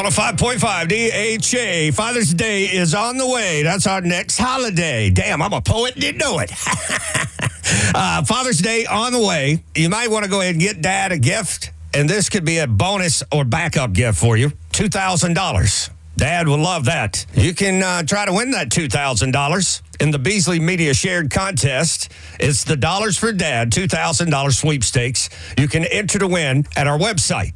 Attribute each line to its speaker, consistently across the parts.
Speaker 1: 105.5 DHA. Father's Day is on the way. That's our next holiday. Damn, I'm a poet. Didn't know it. Father's Day on the way. You might want to go ahead and get Dad a gift, and this could be a bonus or backup gift for you. $2,000. Dad will love that. You can try to win that $2,000 in the Beasley Media Shared Contest. It's the Dollars for Dad $2,000 sweepstakes. You can enter to win at our website,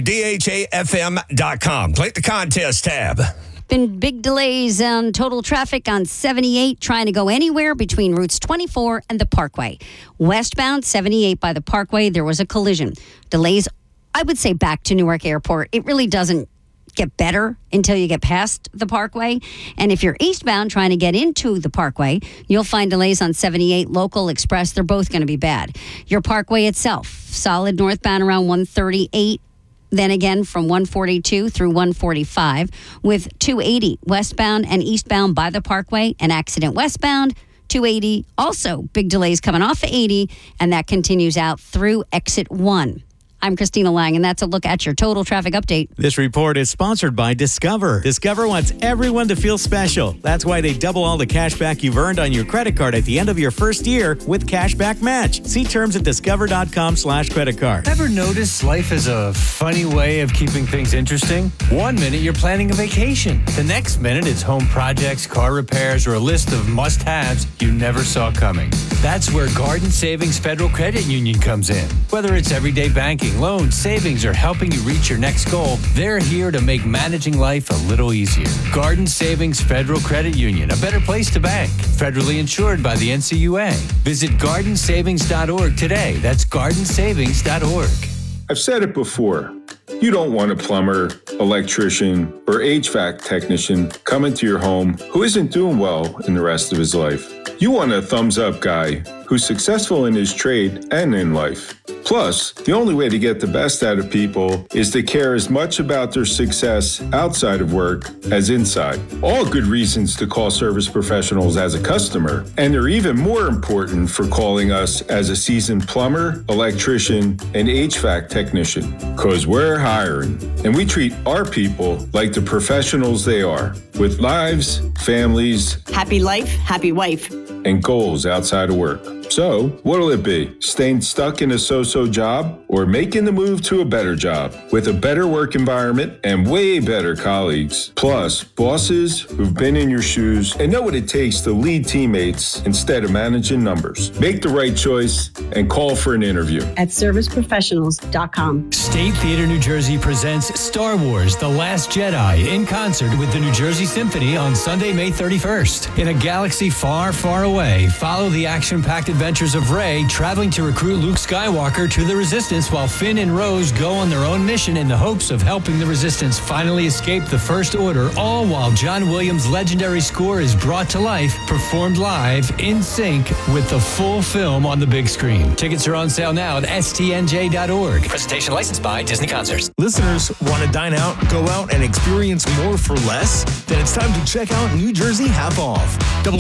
Speaker 1: WDHAFM.com. Click the contest tab.
Speaker 2: Been big delays on total traffic on 78 trying to go anywhere between routes 24 and the Parkway. Westbound 78 by the Parkway, there was a collision. Delays, I would say, back to Newark Airport. It really doesn't get better until you get past the Parkway. And if you're eastbound trying to get into the Parkway, you'll find delays on 78, Local, Express. They're both going to be bad. Your Parkway itself, solid northbound around 138. Then again from 142 through 145 with 280 westbound and eastbound by the Parkway. An accident westbound, 280. Also big delays coming off of 80, and that continues out through exit 1. I'm Christina Lang, and that's a look at your total traffic update.
Speaker 3: This report is sponsored by Discover. Discover wants everyone to feel special. That's why they double all the cash back you've earned on your credit card at the end of your first year with Cashback Match. See terms at discover.com/credit card.
Speaker 4: Ever notice life is a funny way of keeping things interesting? 1 minute you're planning a vacation. The next minute it's home projects, car repairs, or a list of must-haves you never saw coming. That's where Garden Savings Federal Credit Union comes in. Whether it's everyday banking, loans, savings, or helping you reach your next goal, they're here to make managing life a little easier. Garden Savings Federal Credit Union, a better place to bank. Federally insured by the NCUA. Visit gardensavings.org today. That's gardensavings.org.
Speaker 5: I've said it before. You don't want a plumber, electrician, or HVAC technician coming to your home who isn't doing well in the rest of his life. You want a thumbs-up guy who's successful in his trade and in life. Plus, the only way to get the best out of people is to care as much about their success outside of work as inside. All good reasons to call Service Professionals as a customer, and they're even more important for calling us as a seasoned plumber, electrician, and HVAC technician, because we're hiring, and we treat our people like the professionals they are, with lives, families,
Speaker 6: happy life, happy wife,
Speaker 5: and goals outside of work. So, what'll it be? Staying stuck in a so-so job or making the move to a better job with a better work environment and way better colleagues? Plus, bosses who've been in your shoes and know what it takes to lead teammates instead of managing numbers. Make the right choice and call for an interview
Speaker 6: at serviceprofessionals.com.
Speaker 4: State Theater New Jersey presents Star Wars: The Last Jedi in concert with the New Jersey Symphony on Sunday, May 31st. In a galaxy far, far away, follow the action-packed adventures of Rey traveling to recruit Luke Skywalker to the Resistance while Finn and Rose go on their own mission in the hopes of helping the Resistance finally escape the First Order, all while John Williams' legendary score is brought to life, performed live, in sync with the full film on the big screen. Tickets are on sale now at stnj.org. Presentation licensed by Disney Concerts.
Speaker 7: Listeners want to dine out, go out, and experience more for less? Then it's time to check out New Jersey Half Off.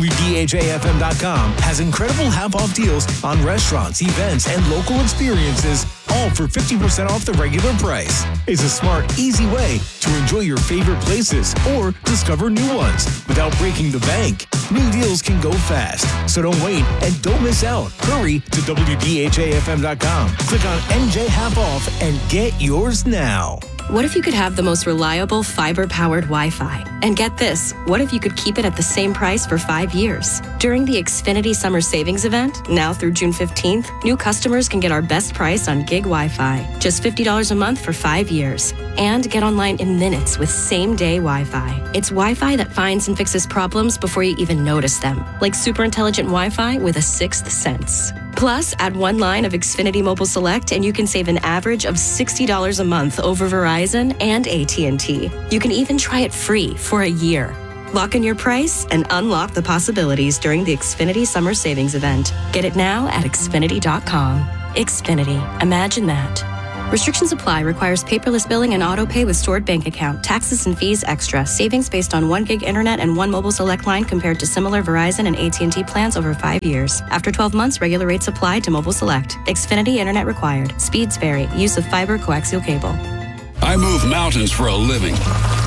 Speaker 7: WDHAFM.com has incredible half-off deals on restaurants, events, and local experiences, all for 50% off the regular price. It's a smart, easy way to enjoy your favorite places or discover new ones without breaking the bank. New deals can go fast, so don't wait and don't miss out. Hurry to WDHAFM.com. Click on NJ Half Off and get yours now.
Speaker 8: What if you could have the most reliable fiber-powered Wi-Fi? And get this, what if you could keep it at the same price for 5 years? During the Xfinity Summer Savings Event, now through June 15th, new customers can get our best price on gig Wi-Fi, just $50 a month for 5 years. And get online in minutes with same-day Wi-Fi. It's Wi-Fi that finds and fixes problems before you even notice them, like super intelligent Wi-Fi with a sixth sense. Plus, add one line of Xfinity Mobile Select and you can save an average of $60 a month over Verizon and AT&T. You can even try it free for a year. Lock in your price and unlock the possibilities during the Xfinity Summer Savings Event. Get it now at Xfinity.com. Xfinity. Imagine that. Restrictions apply. Requires paperless billing and auto pay with stored bank account. Taxes and fees extra. Savings based on 1 gig internet and 1 mobile select line compared to similar Verizon and AT&T plans over 5 years. After 12 months, regular rates apply to mobile select. Xfinity internet required. Speeds vary. Use of fiber coaxial cable.
Speaker 9: I move mountains for a living.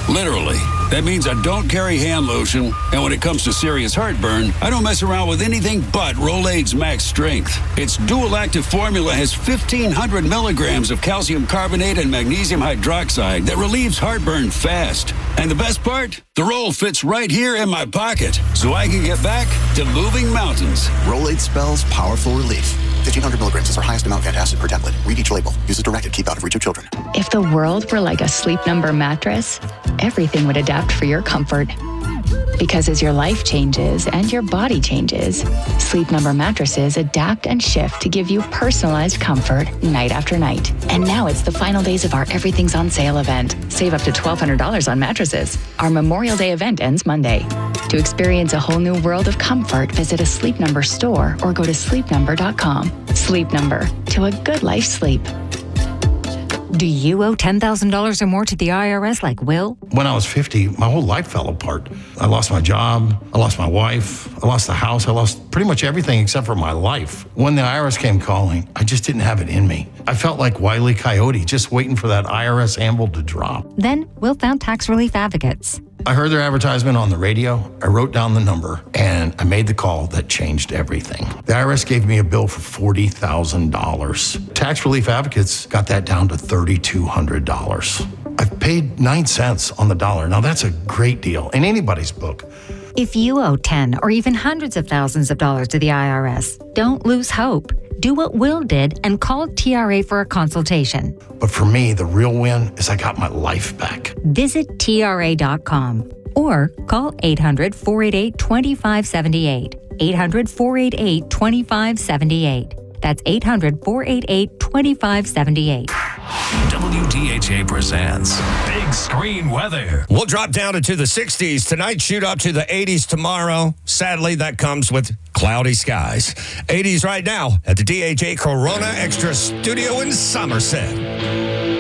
Speaker 9: Literally. That means I don't carry hand lotion, and when it comes to serious heartburn, I don't mess around with anything but Rolaids Max Strength. Its dual-active formula has 1,500 milligrams of calcium carbonate and magnesium hydroxide that relieves heartburn fast. And the best part? The roll fits right here in my pocket, so I can get back to moving mountains.
Speaker 10: Rolaids spells powerful relief. 1,500 milligrams is our highest amount of antacid per tablet. Read each label. Use as directed. Keep out of reach of children.
Speaker 11: If the world were like a Sleep Number mattress, everything would adapt for your comfort. Because as your life changes and your body changes, Sleep Number mattresses adapt and shift to give you personalized comfort night after night. And now it's the final days of our Everything's on Sale event. Save up to $1,200 on mattresses. Our Memorial Day event ends Monday. To experience a whole new world of comfort, visit a Sleep Number store or go to sleepnumber.com. Sleep Number, to a good life sleep.
Speaker 12: Do you owe $10,000 or more to the IRS like Will?
Speaker 13: When I was 50, my whole life fell apart. I lost my job, I lost my wife, I lost the house, I lost pretty much everything except for my life. When the IRS came calling, I just didn't have it in me. I felt like Wile E. Coyote, just waiting for that IRS anvil to drop.
Speaker 12: Then Will found Tax Relief Advocates.
Speaker 13: I heard their advertisement on the radio, I wrote down the number, and I made the call that changed everything. The IRS gave me a bill for $40,000. Tax Relief Advocates got that down to $3,200. I've paid 9 cents on the dollar. Now that's a great deal in anybody's book.
Speaker 12: If you owe 10 or even hundreds of thousands of dollars to the IRS, don't lose hope. Do what Will did and call TRA for a consultation.
Speaker 13: But for me, the real win is I got my life back.
Speaker 12: Visit TRA.com or call 800-488-2578. 800-488-2578. That's 800-488-2578.
Speaker 14: WDHA presents Big Screen Weather.
Speaker 1: We'll drop down into the 60s tonight, shoot up to the 80s tomorrow. Sadly, that comes with cloudy skies. 80s right now at the DHA Corona Extra Studio in Somerset.